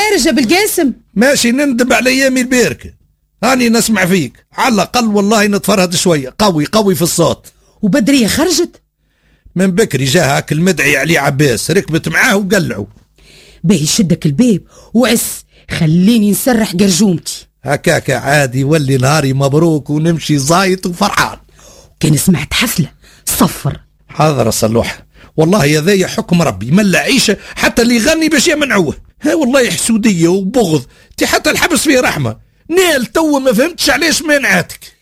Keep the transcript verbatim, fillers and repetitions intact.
خارج يا بالقاسم؟ ماشي نندب على ايامي البركة، هاني نسمع فيك على الأقل والله نتفرهد شوية، قوي قوي في الصوت. وبدرية خرجت؟ من بكري جاها هاك المدعي علي عباس، ركبت معاه وقلعوا. باهي شدك الباب وعس، خليني نسرح قرجومتي. هكاك عادي ولي نهاري مبروك ونمشي زايط وفرحان. كان سمعت حفلة صفر. حاضر صلوح، والله يا ذي حكم ربي، ملا عيشة حتى اللي يغني باش يمنعوه. ها والله حسودية وبغض، تي حتى الحبس فيه رحمة. نيل تو ما فهمتش علاش مانعاتك.